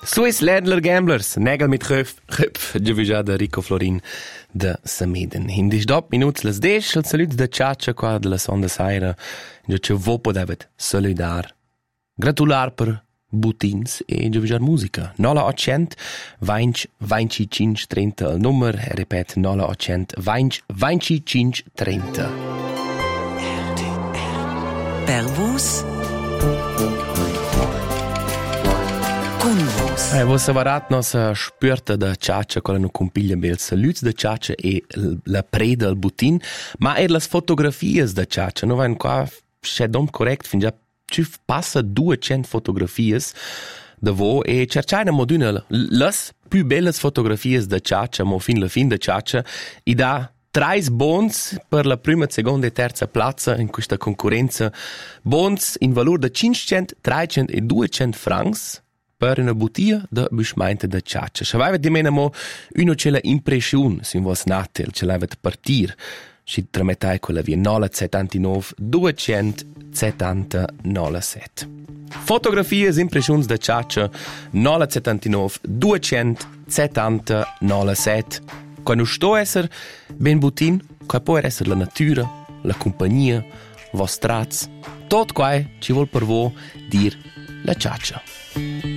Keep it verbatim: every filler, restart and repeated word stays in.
Swiss Ländler Gamblers, Nägel mit Köpf, Köpf, già da Rico Florin da Sameden. In dis dop minuts las desch, il salut da Ciaccia qua della Sonda Saira, già c'è vopo davet saludar. Gratular per Butins e già musica. Nola ottocento, vinci, vinci, cinque, trenta, il numero, ripet, nola ottocento, vinci, vinci, cinque, trenta. Per vos? Con vos. Eh, vos avarat nossa spürta da Ciaccia, quella no compiglia bel saluts da Ciaccia e la preda al butin, ma er las fotografias da Ciaccia, no vain qua c'è dom correct, fin già ci passa duecento fotografias da vo e cercai na moduna las più belles fotografias da Ciaccia, mo fin la fin da Ciaccia, i da Trais bons per la prima, seconda e terza piazza in questa concorrenza. Bons in valore da cinquecento, trecento e duecento francs per una bottiglia da bismeinte da Ciaccia. Se avete di meno mo uno c'è la impressione, se vos natel, ce l'avete partir. Si tramettai quella via nola settantanove duecentosettantanove. Fotografie e impressioni da Ciaccia nola settantanove duecentosettantanove. Quando sto esser ben butin, qua può essere la natura, la compagnia, vostraz, tot quai ci vuol per voi dir la Ciaccia.